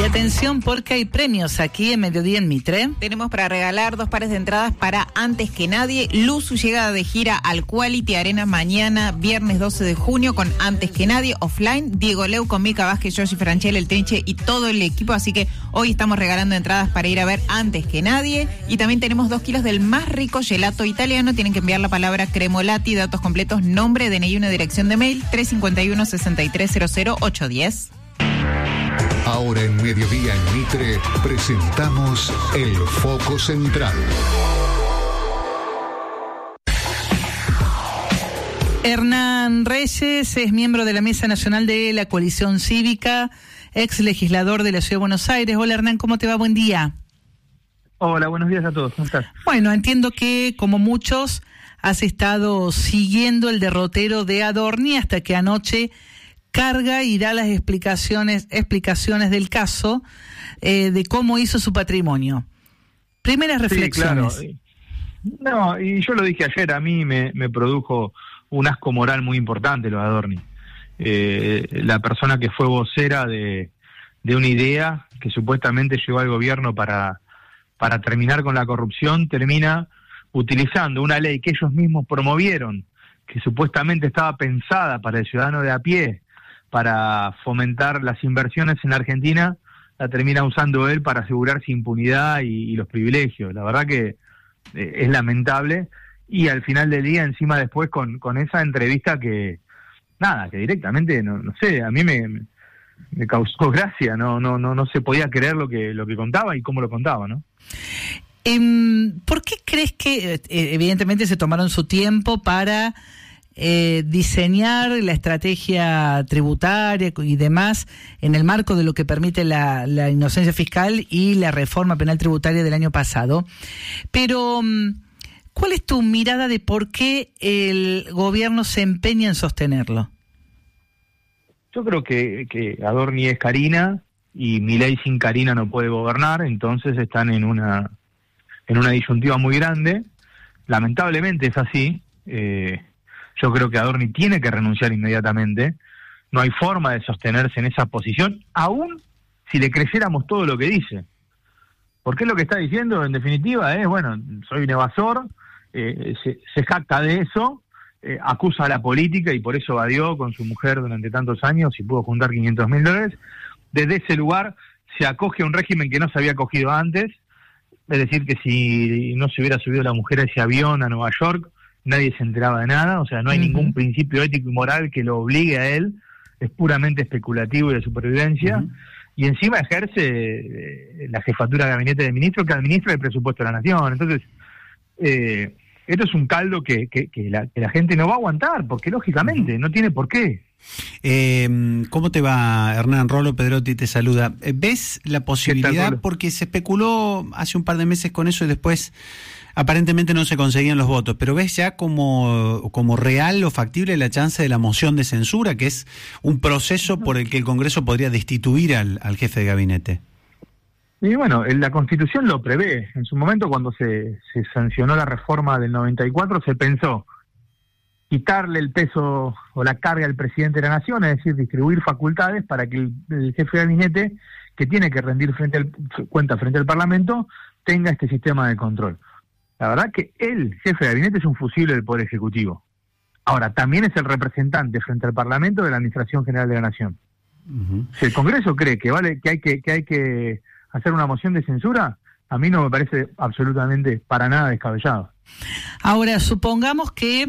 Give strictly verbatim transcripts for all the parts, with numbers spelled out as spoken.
Y atención porque hay premios aquí en Mediodía en Mitre. Tenemos para regalar dos pares de entradas para Antes que Nadie. Luz, su llegada de gira al Quality Arena mañana, viernes doce de junio, con Antes que Nadie, offline. Diego Leuco, Mica Vázquez, Yoshi Franchella, El Trinche y todo el equipo. Así que hoy estamos regalando entradas para ir a ver Antes que Nadie. Y también tenemos dos kilos del más rico gelato italiano. Tienen que enviar la palabra Cremolati, datos completos, nombre, D N I y una dirección de mail, tres cinco uno, seis tres cero cero ocho uno cero. Ahora en Mediodía en Mitre presentamos el Foco Central. Hernán Reyes es miembro de la Mesa Nacional de la Coalición Cívica, ex legislador de la Ciudad de Buenos Aires. Hola Hernán, ¿cómo te va? Buen día. Hola, buenos días a todos. ¿Cómo estás? Bueno, entiendo que, como muchos, has estado siguiendo el derrotero de Adorni hasta que anoche carga y da las explicaciones explicaciones del caso, eh, de cómo hizo su patrimonio. Primeras reflexiones. Sí, claro. No, y yo lo dije ayer, a mí me, me produjo un asco moral muy importante lo de Adorni. Eh, la persona que fue vocera de, de una idea que supuestamente llegó al gobierno para, para terminar con la corrupción, termina utilizando una ley que ellos mismos promovieron, que supuestamente estaba pensada para el ciudadano de a pie, para fomentar las inversiones en Argentina, la termina usando él para asegurarse impunidad y, y los privilegios. La verdad que eh, es lamentable, y al final del día encima después con, con esa entrevista que, nada, que directamente, no, no sé, a mí me, me, me causó gracia, no, no, no, no se podía creer lo que, lo que contaba y cómo lo contaba, ¿no? Um, ¿Por qué crees que, eh, evidentemente se tomaron su tiempo para Eh, diseñar la estrategia tributaria y demás en el marco de lo que permite la, la inocencia fiscal y la reforma penal tributaria del año pasado? Pero, ¿cuál es tu mirada de por qué el gobierno se empeña en sostenerlo? Yo creo que, que Adorni es Carina y Milei sin Carina no puede gobernar, entonces están en una en una disyuntiva muy grande. Lamentablemente es así. eh, Yo creo que Adorni tiene que renunciar inmediatamente. No hay forma de sostenerse en esa posición, aún si le creyéramos todo lo que dice. Porque lo que está diciendo, en definitiva, es, bueno, soy un evasor, eh, se, se jacta de eso, eh, acusa a la política y por eso evadió con su mujer durante tantos años y pudo juntar quinientos mil dólares. Desde ese lugar se acoge a un régimen que no se había acogido antes. Es decir, que si no se hubiera subido la mujer a ese avión a Nueva York, nadie se enteraba de nada, o sea, no hay uh-huh. ningún principio ético y moral que lo obligue a él, es puramente especulativo y de supervivencia, uh-huh. y encima ejerce eh, la jefatura de gabinete de ministro que administra el presupuesto de la nación. Entonces, eh, esto es un caldo que, que, que, la, que la gente no va a aguantar, porque lógicamente uh-huh. no tiene por qué. Eh, ¿Cómo te va, Hernán? Rolo Pedrotti te saluda. ¿Ves la posibilidad? Tal, porque se especuló hace un par de meses con eso y después aparentemente no se conseguían los votos, pero ¿ves ya como, como real o factible la chance de la moción de censura, que es un proceso por el que el Congreso podría destituir al, al jefe de gabinete? Y bueno, la Constitución lo prevé. En su momento, cuando se, se sancionó la reforma del noventa y cuatro, se pensó quitarle el peso o la carga al presidente de la Nación, es decir, distribuir facultades para que el, el jefe de gabinete, que tiene que rendir frente al, cuenta frente al Parlamento, tenga este sistema de control. La verdad que el jefe de gabinete es un fusible del Poder Ejecutivo. Ahora, también es el representante frente al Parlamento de la Administración General de la Nación. Uh-huh. Si el Congreso cree que vale que hay que, que hay que hacer una moción de censura, a mí no me parece absolutamente para nada descabellado. Ahora, supongamos que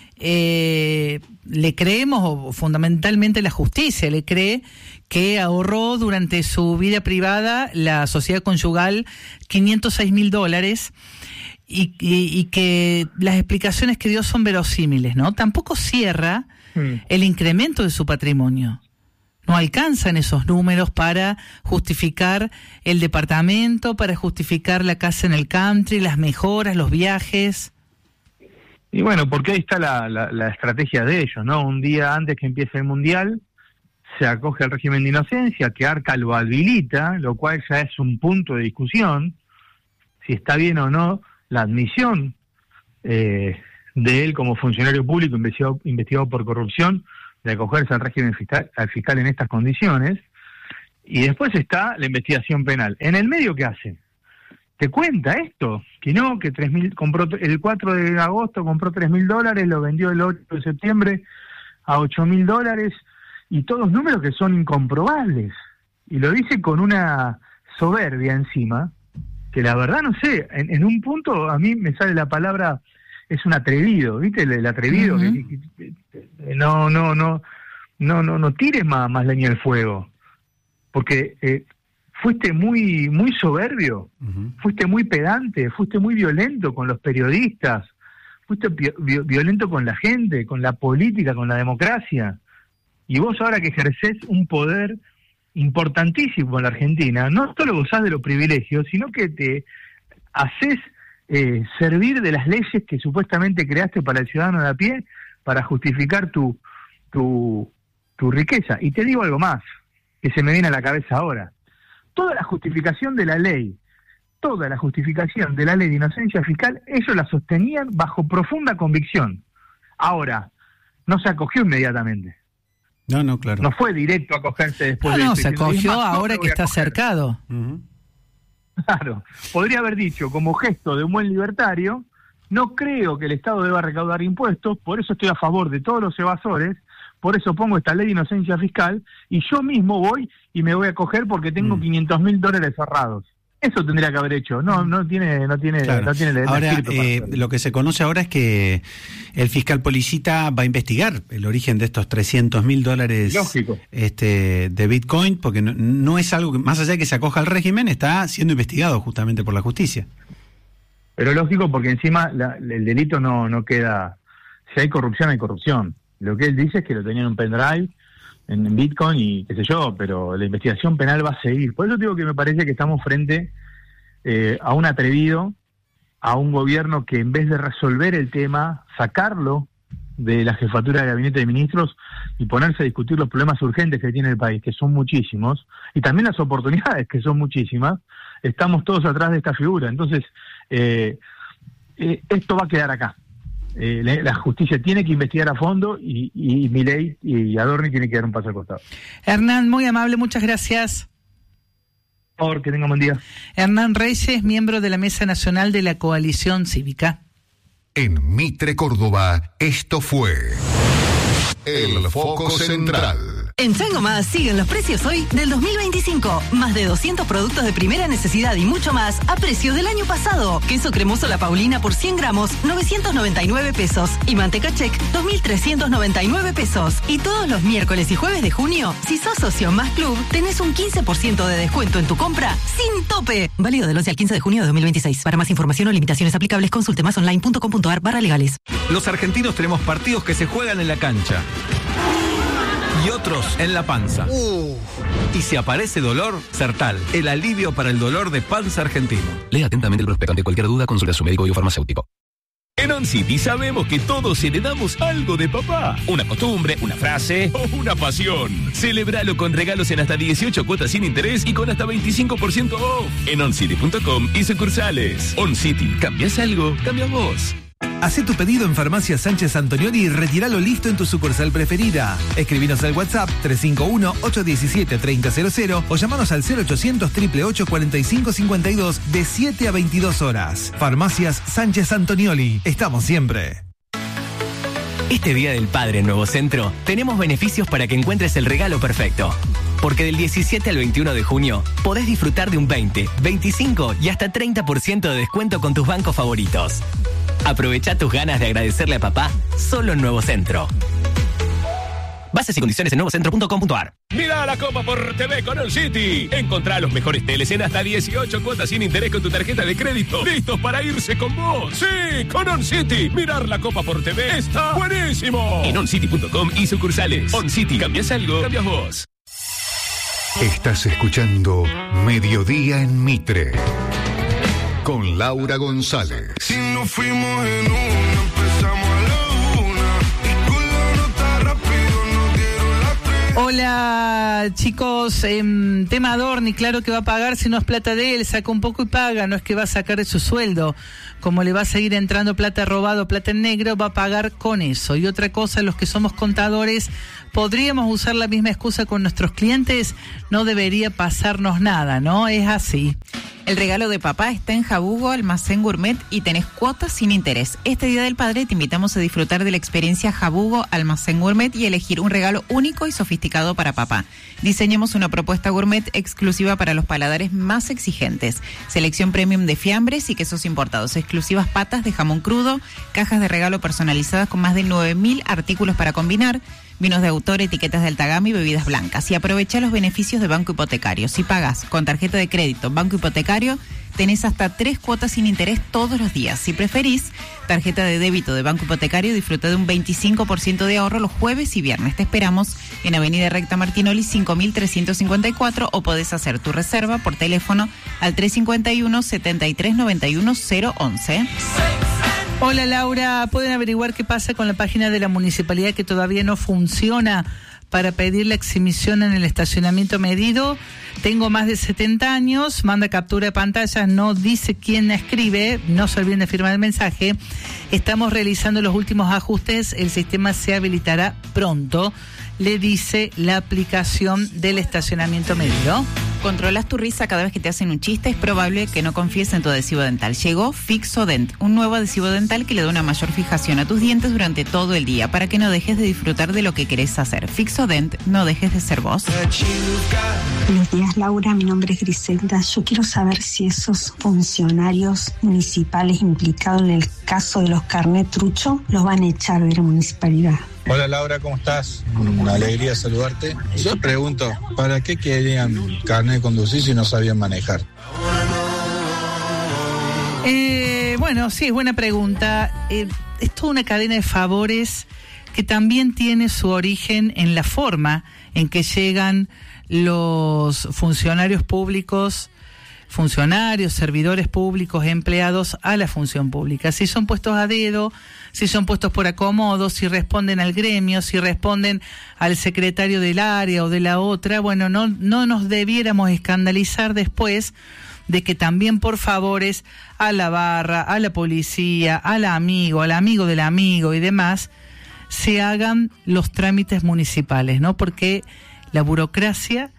eh, le creemos, o fundamentalmente la justicia le cree, que ahorró durante su vida privada la sociedad conyugal quinientos seis mil dólares, Y, y, y que las explicaciones que dio son verosímiles, ¿no? Tampoco cierra mm. el incremento de su patrimonio. No alcanzan esos números para justificar el departamento, para justificar la casa en el country, las mejoras, los viajes. Y bueno, porque ahí está la, la, la estrategia de ellos, ¿no? Un día antes que empiece el Mundial, se acoge al régimen de inocencia, que Arca lo habilita, lo cual ya es un punto de discusión, si está bien o no la admisión eh, de él como funcionario público investigado, investigado por corrupción, de acogerse al régimen fiscal, al fiscal en estas condiciones. y después está la investigación penal. ¿En el medio qué hace? ¿Te cuenta esto? Que no, que tres mil, compró el cuatro de agosto, compró tres mil dólares, lo vendió el ocho de septiembre a ocho mil dólares, y todos números que son incomprobables. Y lo dice con una soberbia encima, que la verdad no sé, en, en un punto a mí me sale la palabra, es un atrevido, ¿viste? El, el atrevido, uh-huh. que, que, que, no, no, no, no, no, no tires más, más leña al fuego, porque eh, fuiste muy, muy soberbio, uh-huh. fuiste muy pedante, fuiste muy violento con los periodistas, fuiste vi- vi- violento con la gente, con la política, con la democracia, y vos ahora que ejercés un poder importantísimo en la Argentina, no solo gozás de los privilegios, sino que te haces eh, servir de las leyes que supuestamente creaste para el ciudadano de a pie para justificar tu, tu, tu riqueza. Y te digo algo más, que se me viene a la cabeza ahora. Toda la justificación de la ley, toda la justificación de la ley de inocencia fiscal, ellos la sostenían bajo profunda convicción. Ahora, no se acogió inmediatamente. No, no, claro. No fue directo a acogerse después no, de no, esto. se acogió más, ahora no que está cercado. Uh-huh. Claro, podría haber dicho, como gesto de un buen libertario, no creo que el Estado deba recaudar impuestos, por eso estoy a favor de todos los evasores, por eso pongo esta ley de inocencia fiscal, y yo mismo voy y me voy a acoger porque tengo mm. quinientos mil dólares ahorrados. Eso tendría que haber hecho. No, no tiene, no tiene, claro. no tiene. Ahora, eh, lo que se conoce ahora es que el fiscal Policita va a investigar el origen de estos trescientos mil dólares este, de Bitcoin, porque no, no es algo que, más allá de que se acoja al régimen, está siendo investigado justamente por la justicia. Pero lógico, porque encima la, el delito no, no queda. Si hay corrupción, hay corrupción. Lo que él dice es que lo tenía en un pendrive, en Bitcoin y qué sé yo, pero la investigación penal va a seguir. Por eso digo que me parece que estamos frente eh, a un atrevido, a un gobierno que en vez de resolver el tema, sacarlo de la jefatura de gabinete de ministros y ponerse a discutir los problemas urgentes que tiene el país, que son muchísimos, y también las oportunidades, que son muchísimas, estamos todos atrás de esta figura. Entonces, eh, eh, esto va a quedar acá. Eh, la, la justicia tiene que investigar a fondo y, y, y Milei y Adorni tienen que dar un paso al costado. Hernán, muy amable, muchas gracias. Por favor, que tenga buen día. Hernán Reyes, miembro de la Mesa Nacional de la Coalición Cívica. En Mitre, Córdoba, esto fue El Foco Central. En Sangomás siguen los precios hoy del dos mil veinticinco. Más de doscientos productos de primera necesidad y mucho más a precios del año pasado. Queso cremoso La Paulina por cien gramos, novecientos noventa y nueve pesos. Y manteca Check, dos mil trescientos noventa y nueve pesos. Y todos los miércoles y jueves de junio, si sos socio Más Club, tenés un quince por ciento de descuento en tu compra sin tope. Válido del once al quince de junio de dos mil veintiséis. Para más información o limitaciones aplicables, consulte más online punto com punto ar barra legales. Los argentinos tenemos partidos que se juegan en la cancha y otros en la panza. Uh. Y si aparece dolor, Sertal, el alivio para el dolor de panza argentino. Lea atentamente el prospecto. Ante cualquier duda, consulta a su médico y o farmacéutico. En OnCity sabemos que todos heredamos algo de papá. Una costumbre, una frase o una pasión. Celebralo con regalos en hasta dieciocho cuotas sin interés y con hasta veinticinco por ciento off. En oncity punto com y sucursales. OnCity, ¿cambias algo? Cambias vos. Hacé tu pedido en Farmacia Sánchez Antonioni y retíralo listo en tu sucursal preferida. Escribinos al WhatsApp tres cinco uno, ocho uno siete, tres cero cero cero o llamanos al cero ochocientos, ocho ocho ocho, cuatro cinco cinco dos de siete a veintidós horas. Farmacias Sánchez Antonioli. Estamos siempre. Este Día del Padre en Nuevo Centro tenemos beneficios para que encuentres el regalo perfecto. Porque del diecisiete al veintiuno de junio podés disfrutar de un veinte, veinticinco y hasta treinta por ciento de descuento con tus bancos favoritos. Aprovecha tus ganas de agradecerle a papá solo en Nuevo Centro. Bases y condiciones en nuevo centro punto com punto ar. Mira la Copa por T V con OnCity. Encontrá los mejores teles en hasta dieciocho cuotas sin interés con tu tarjeta de crédito. ¡Listos para irse con vos! ¡Sí! Con OnCity. Mirar la Copa por T V está buenísimo. En oncity punto com y sucursales. OnCity. ¿Cambias algo? Cambias vos. Estás escuchando Mediodía en Mitre con Laura González. Si nos fuimos en una, empezamos a la una, y con la nota rápido nos dieron las tres. Hola chicos, eh, tema Adorni, claro que va a pagar si no es plata de él, saca un poco y paga, no es que va a sacar de su sueldo. Como le va a seguir entrando plata robado, plata en negro, va a pagar con eso. Y otra cosa, los que somos contadores, ¿podríamos usar la misma excusa con nuestros clientes? No debería pasarnos nada, ¿no? Es así. El regalo de papá está en Jabugo, Almacén Gourmet, y tenés cuotas sin interés. Este Día del Padre te invitamos a disfrutar de la experiencia Jabugo, Almacén Gourmet y elegir un regalo único y sofisticado para papá. Diseñamos una propuesta gourmet exclusiva para los paladares más exigentes. Selección premium de fiambres y quesos importados, exclusivas patas de jamón crudo, cajas de regalo personalizadas con más de nueve mil artículos para combinar, vinos de autor, etiquetas de alta gama y bebidas blancas. Y aprovecha los beneficios de Banco Hipotecario. Si pagas con tarjeta de crédito Banco Hipotecario, tenés hasta tres cuotas sin interés todos los días. Si preferís, tarjeta de débito de Banco Hipotecario, disfruta de un veinticinco por ciento de ahorro los jueves y viernes. Te esperamos en Avenida Recta Martinoli cinco mil trescientos cincuenta y cuatro o podés hacer tu reserva por teléfono al tres cinco uno, siete tres nueve uno, cero once. Hola Laura, ¿pueden averiguar qué pasa con la página de la municipalidad que todavía no funciona para pedir la exhibición en el estacionamiento medido? Tengo más de setenta años, manda captura de pantalla, no dice quién escribe, no se olviden de firmar el mensaje. Estamos realizando los últimos ajustes, el sistema se habilitará pronto, le dice la aplicación del estacionamiento medido. ¿Controlas tu risa cada vez que te hacen un chiste? Es probable que no confíes en tu adhesivo dental. Llegó Fixodent, un nuevo adhesivo dental que le da una mayor fijación a tus dientes durante todo el día para que no dejes de disfrutar de lo que querés hacer. Fixodent, no dejes de ser vos. Buenos días, Laura. Mi nombre es Griselda. Yo quiero saber si esos funcionarios municipales implicados en el caso de los carnet trucho los van a echar de la municipalidad. Hola Laura, ¿cómo estás? Una alegría saludarte. Yo pregunto, ¿para qué querían carnet de conducir si no sabían manejar? Eh, bueno, sí, es buena pregunta. Eh, es toda una cadena de favores que también tiene su origen en la forma en que llegan los funcionarios públicos, funcionarios, servidores públicos, empleados a la función pública. Si son puestos a dedo, si son puestos por acomodo, si responden al gremio, si responden al secretario del área o de la otra, bueno, no, no nos debiéramos escandalizar después de que también por favores a la barra, a la policía, al amigo, al amigo del amigo y demás, se hagan los trámites municipales, ¿no? Porque la burocracia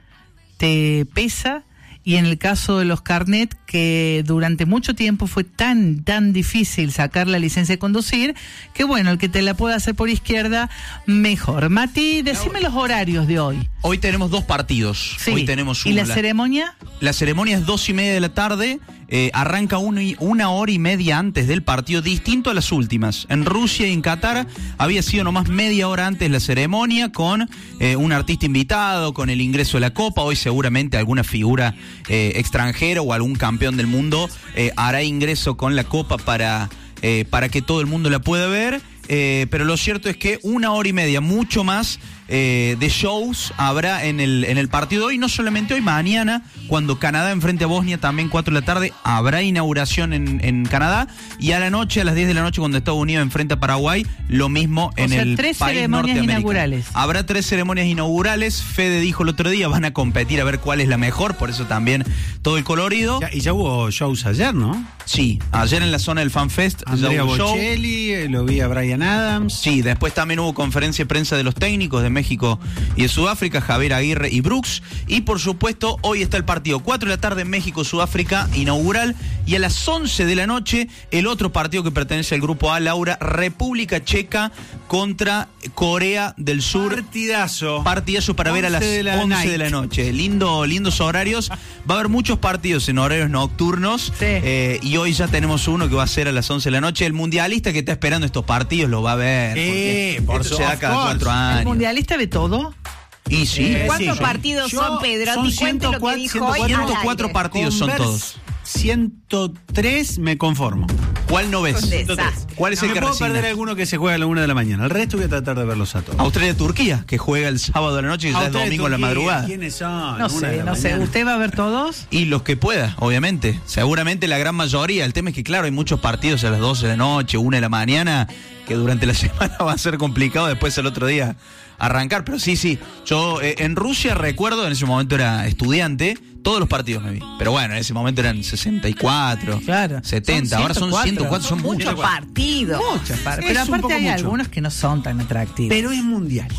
te pesa. Y en el caso de los carnet, que durante mucho tiempo fue tan, tan difícil sacar la licencia de conducir, que bueno, el que te la pueda hacer por izquierda, mejor. Mati, decime los horarios de hoy. Hoy tenemos dos partidos. Sí. Hoy tenemos ¿Y una. la ceremonia? La ceremonia es dos y media de la tarde. Eh, arranca uno y, una hora y media antes del partido, distinto a las últimas. En Rusia y en Qatar había sido nomás media hora antes la ceremonia, con eh, un artista invitado, con el ingreso de la copa. Hoy seguramente alguna figura eh, extranjera o algún campeón del mundo eh, hará ingreso con la copa para, eh, para que todo el mundo la pueda ver. Eh, pero lo cierto es que una hora y media, mucho más eh, de shows habrá en el, en el partido de hoy. No solamente hoy, mañana, cuando Canadá enfrente a Bosnia, también cuatro de la tarde, habrá inauguración en, en Canadá. Y a la noche, a las diez de la noche, cuando Estados Unidos enfrente a Paraguay, lo mismo en o sea, el tres país ceremonias norteamericano. inaugurales. Habrá tres ceremonias inaugurales. Fede dijo el otro día, van a competir a ver cuál es la mejor, por eso también todo el colorido. Ya, y ya hubo shows ayer, ¿no? Sí, ayer en la zona del FanFest Andrea ya hubo show. Bocelli, eh, lo vi a Bryan Adams. Sí, después también hubo conferencia de prensa de los técnicos de México y de Sudáfrica, Javier Aguirre y Brooks. Y por supuesto, hoy está el partido cuatro de la tarde en México, Sudáfrica, inaugural. Y a las once de la noche, el otro partido que pertenece al grupo A, Laura, República Checa contra Corea del Sur. Partidazo. Partidazo para ver a las de once night. de la noche. Lindo, lindos horarios. Va a haber muchos partidos en horarios nocturnos. Sí. Eh, y hoy ya tenemos uno que va a ser a las once de la noche. El mundialista que está esperando estos partidos lo va a ver. Eh, por esto se da of cada course. cuatro ¿El años. mundialista ve todo? Y sí. Eh, ¿Cuántos sí, partidos yo- son, Pedrotti? son Cuente lo que ciento cuatro, dijo hoy al ciento cuatro aire. partidos son Con ver todos. ciento tres me conformo. ¿Cuál no ves? Un desastre. ¿Cuál es No el me que puedo resigna? perder alguno que se juega a la una de la mañana. El resto voy a tratar de verlos a todos. Australia-Turquía, que juega el sábado a la noche y ya es Australia, domingo a la Turquía, madrugada. ¿Quiénes son? No Una de sé, la no sé. mañana. ¿Usted va a ver todos? Y los que pueda, obviamente. Seguramente la gran mayoría. El tema es que, claro, hay muchos partidos a las doce de la noche, una de la mañana, que durante la semana va a ser complicado después el otro día arrancar. Pero sí, sí. Yo eh, en Rusia recuerdo, en ese momento era estudiante, todos los partidos me vi. Pero bueno, en ese momento eran sesenta y cuatro, Claro. setenta. Son Ahora son ciento cuatro, son Muchos muchos. partidos. Muchas partes. Es Pero un aparte poco hay mucho. algunos que no son tan atractivos. Pero es mundial.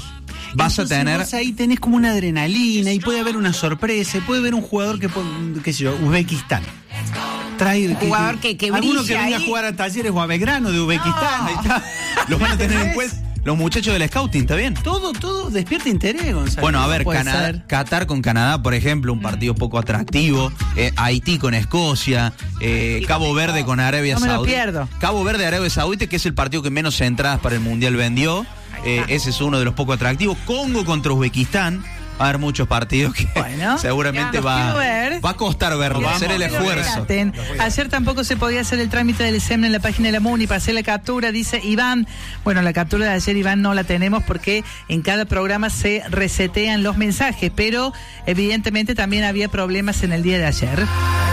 vas Entonces, a tener... vos ahí tenés como una adrenalina y puede haber una sorpresa, y puede haber un jugador que, pon- qué sé yo, Uzbekistán. Trae, Un jugador que- que alguno brilla que venga ahí. a jugar a Talleres o a Belgrano de Uzbekistán. Ahí está. Los van a tener en cuenta los muchachos del scouting, ¿está bien? Todo, todo despierta interés, Gonzalo. Bueno, a ver, puede Canadá, ser. Qatar con Canadá, por ejemplo, un partido poco atractivo. Eh, Haití con Escocia. eh, Cabo Verde con Arabia No me lo Saudita. pierdo. Cabo Verde, Arabia Saudita, que es el partido que menos entradas para el Mundial vendió. Eh, ese es uno de los poco atractivos. Congo contra Uzbekistán. Va a haber muchos partidos que Bueno, seguramente los va, quiero ver. va a costar verlo, va a hacer el Pero esfuerzo. traten. Ayer tampoco se podía hacer el trámite del SEM en la página de la MUNI para hacer la captura, dice Iván. Bueno, la captura de ayer, Iván, no la tenemos porque en cada programa se resetean los mensajes, pero evidentemente también había problemas en el día de ayer.